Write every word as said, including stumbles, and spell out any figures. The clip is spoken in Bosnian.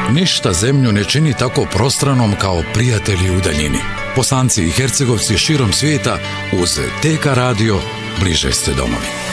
Ništa zemlju ne čini tako prostranom kao prijatelji u daljini. Bosanci i Hercegovci širom svijeta uz T K radio bliže ste domovi.